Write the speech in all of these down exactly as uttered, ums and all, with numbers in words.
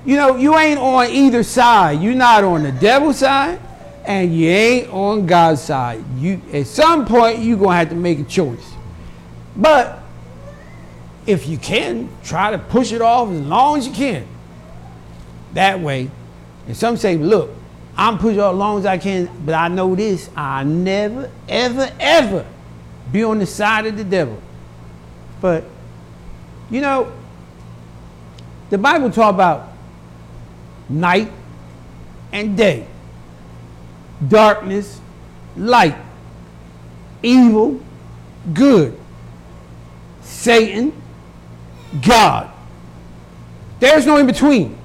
you know, you ain't on either side. You're not on the devil's side, and you ain't on God's side. You, at some point, you're going to have to make a choice. But if you can, try to push it off as long as you can. That way, and some say, look, I'm pushing off as long as I can, but I know this, I never, ever, ever be on the side of the devil. But, you know, the Bible talk about night and day, darkness, light, evil, good, Satan, God. There's no in between.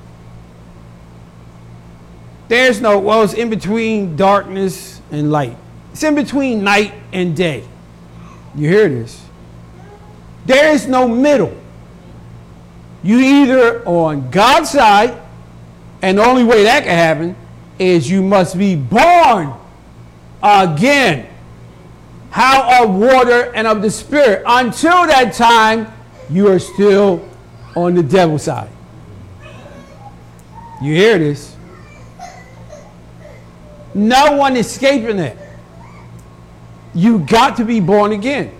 There's no, well, it's in between darkness and light. It's in between night and day. You hear this? There is no middle. You either on God's side, and the only way that can happen is you must be born again. How of water and of the Spirit. Until that time, you are still on the devil's side. You hear this? No one escaping it. You got to be born again.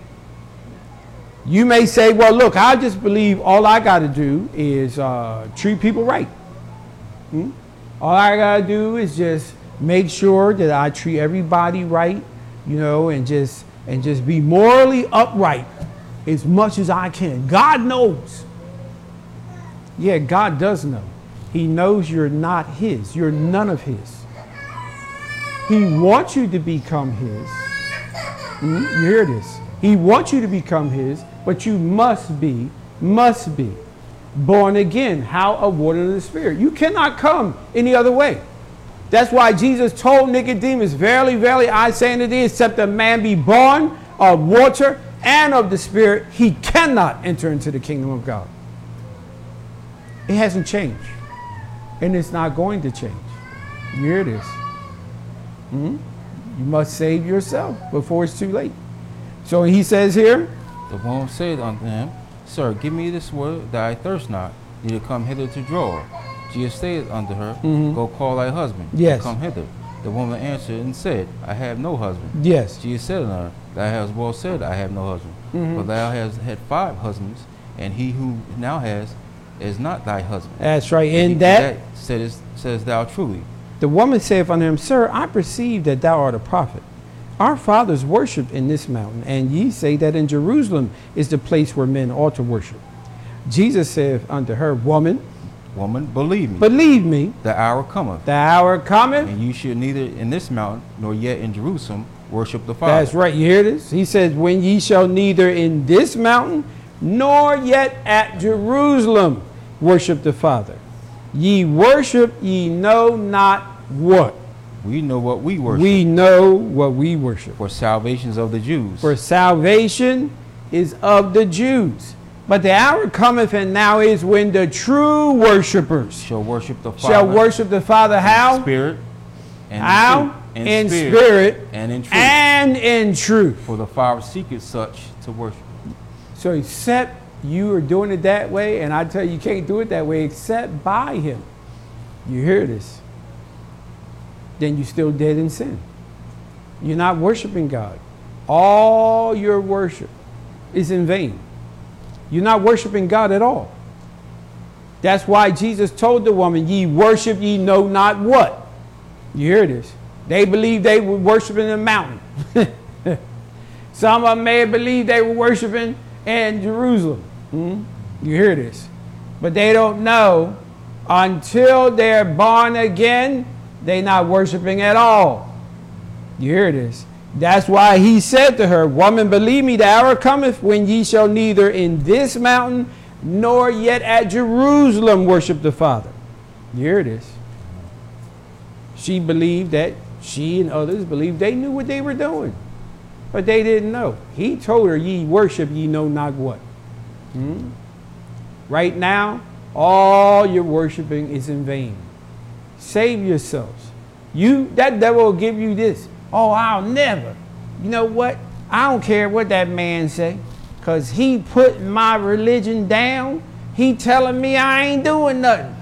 You may say, well, look, I just believe all I got to do is uh, treat people right. Hmm? All I got to do is just make sure that I treat everybody right, you know, and just and just be morally upright as much as I can. God knows. Yeah, God does know. He knows you're not his. You're none of his. He wants you to become his. Hmm? You hear this? He wants you to become his, but you must be, must be born again. How of water and the Spirit. You cannot come any other way. That's why Jesus told Nicodemus, verily, verily, I say unto thee, except a man be born of water and of the Spirit, he cannot enter into the kingdom of God. It hasn't changed. And it's not going to change. You hear this? Hmm? You must save yourself before it's too late. So he says here, the woman said unto him, Sir, give me this word that I thirst not, neither come hither to draw. Jesus said unto her, mm-hmm. Go call thy husband, yes. and come hither. The woman answered and said, I have no husband. Yes. Jesus said unto her, Thou hast well said, I have no husband. Mm-hmm. For thou hast had five husbands, and he who now has is not thy husband. That's right. And In that, that says, says thou truly. The woman saith unto him, Sir, I perceive that thou art a prophet. Our fathers worshipped in this mountain, and ye say that in Jerusalem is the place where men ought to worship. Jesus saith unto her, Woman, Woman, believe me. Believe me. The hour cometh. The hour cometh. And you should neither in this mountain nor yet in Jerusalem worship the Father. That's right. You hear this? He says, When ye shall neither in this mountain nor yet at Jerusalem worship the Father. Ye worship ye know not what. We know what we worship. We know what we worship. For salvation is of the Jews. For salvation is of the Jews. But the hour cometh and now is when the true worshipers shall worship the Father. Shall worship the Father how? In spirit and how? in truth. In, in spirit, spirit and in truth. And in truth. For the Father seeketh such to worship. So except you are doing it that way, and I tell you, you can't do it that way except by him. You hear this? Then you're still dead in sin. You're not worshiping God. All your worship is in vain. You're not worshiping God at all. That's why Jesus told the woman, ye worship ye know not what. You hear this? They believed they were worshiping the mountain. Some of them may have believed they were worshiping in Jerusalem. Hmm? You hear this? But they don't know until they're born again, they're not worshiping at all. You hear this? That's why he said to her, Woman, believe me, the hour cometh when ye shall neither in this mountain nor yet at Jerusalem worship the Father. You hear this? She believed that she and others believed they knew what they were doing. But they didn't know. He told her, ye worship ye know not what. Hmm? Right now, all your worshiping is in vain. Save yourselves. You, that devil will give you this. Oh, I'll never. You know what? I don't care what that man say. Because he put my religion down. He telling me I ain't doing nothing.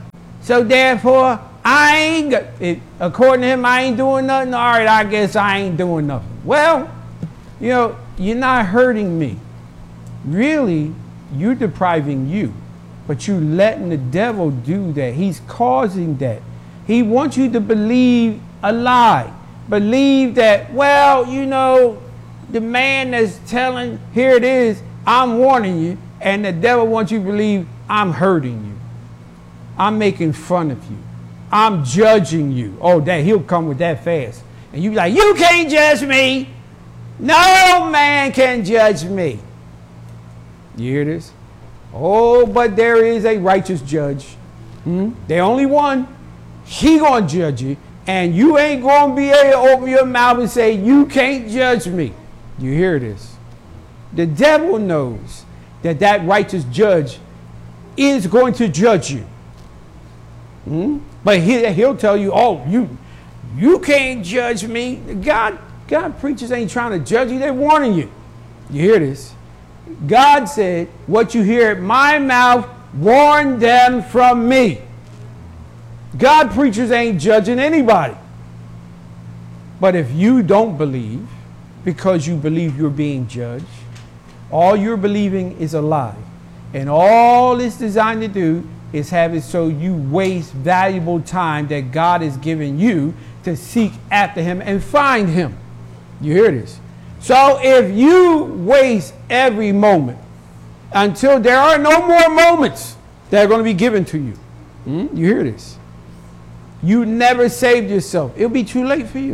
So therefore, I ain't, it, according to him, I ain't doing nothing. All right, I guess I ain't doing nothing. Well, you know, you're not hurting me. Really, you're depriving you. But you're letting the devil do that. He's causing that. He wants you to believe a lie. Believe that, well, you know, the man that's telling, here it is, I'm warning you. And the devil wants you to believe, I'm hurting you. I'm making fun of you. I'm judging you. Oh, that he'll come with that fast. And you be like, you can't judge me. No man can judge me. You hear this? Oh, but there is a righteous judge. Hmm? The only one. He gonna judge you. And you ain't gonna be able to open your mouth and say, you can't judge me. You hear this? The devil knows that that righteous judge is going to judge you. Hmm? But he, he'll tell you, oh, you you can't judge me. God, God preachers ain't trying to judge you. They're warning you. You hear this? God said, what you hear at my mouth, warn them from me. God preachers ain't judging anybody. But if you don't believe, because you believe you're being judged, all you're believing is a lie. And all it's designed to do is have it so you waste valuable time that God has given you to seek after him and find him. You hear this? So if you waste every moment until there are no more moments that are going to be given to you, hmm? You hear this? You never saved yourself. It'll be too late for you.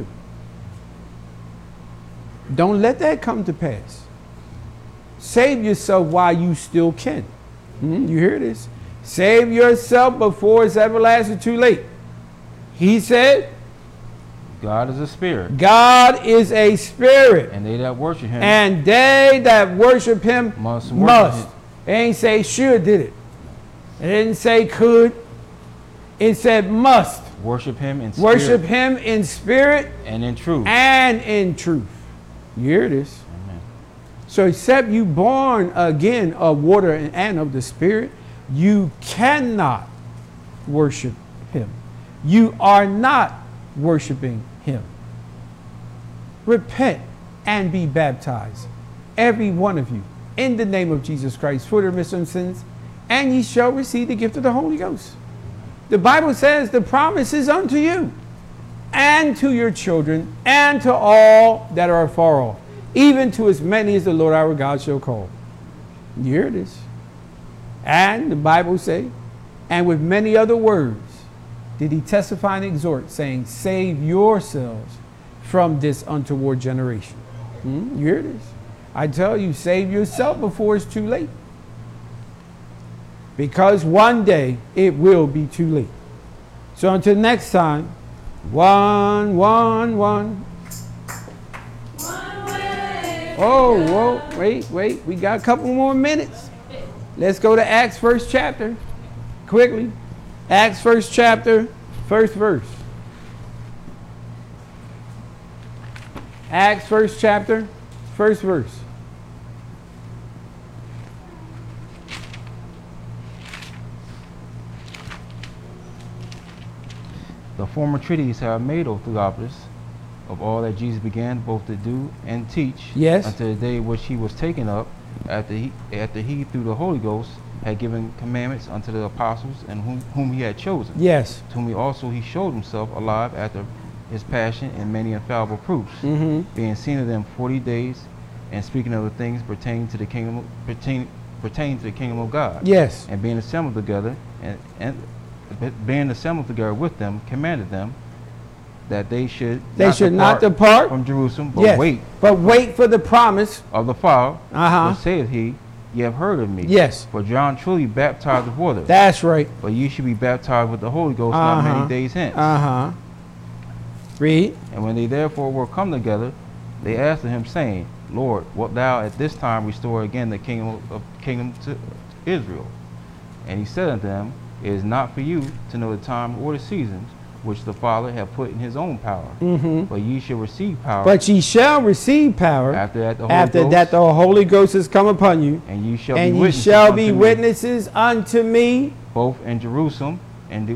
Don't let that come to pass. Save yourself while you still can. Hmm? You hear this? Save yourself before it's everlasting too late. He said, God is a spirit. God is a spirit. And they that worship him. And they that worship him must. Worship must. Him. It ain't say should, did it? It didn't say could. It said must. Worship him in spirit. Worship him in spirit. And in truth. And in truth. You hear this? Amen. So except you born again of water and of the spirit, you cannot worship him. You are not worshiping him. Repent and be baptized, every one of you, in the name of Jesus Christ for the remission of sins, and ye shall receive the gift of the Holy Ghost. The Bible says the promise is unto you and to your children and to all that are afar off, even to as many as the Lord our God shall call. You hear this? And the Bible say, and with many other words did he testify and exhort, saying, save yourselves from this untoward generation. Hmm? You hear this? I tell you, save yourself before it's too late. Because one day it will be too late. So until next time, one, one, one. Oh, whoa, wait, wait. We got a couple more minutes. Let's go to Acts first chapter. Quickly. Acts first chapter, first verse. Acts first chapter, first verse. The former treatise have made, O Theophilus, of all that Jesus began both to do and teach, Yes. until the day which he was taken up, after he, after he through the Holy Ghost had given commandments unto the apostles and whom, whom he had chosen. Yes. To whom he also he showed himself alive after his passion in many infallible proofs, Mm-hmm. being seen of them forty days, and speaking of the things pertaining to the kingdom pertain, pertaining to the kingdom of God. Yes. And being assembled together, and, and being assembled together with them, commanded them that they should They not should not depart depart. from Jerusalem, but Yes. wait But wait for the promise. of the Father. Uh-huh. What saith he? Ye have heard of me. Yes. For John truly baptized with water, That's right. but ye should be baptized with the Holy Ghost not Uh-huh. many days hence. Uh-huh. Read. And when they therefore were come together, they asked of him, saying, Lord, wilt thou at this time restore again the kingdom of kingdom to Israel? And he said unto them, It is not for you to know the time or the seasons which the Father hath put in his own power, Mm-hmm. but ye shall receive power. But ye shall receive power after that the Holy after Ghost, that the Holy Ghost has come upon you, and ye shall and be ye witnesses shall unto be me, witnesses unto me both in Jerusalem and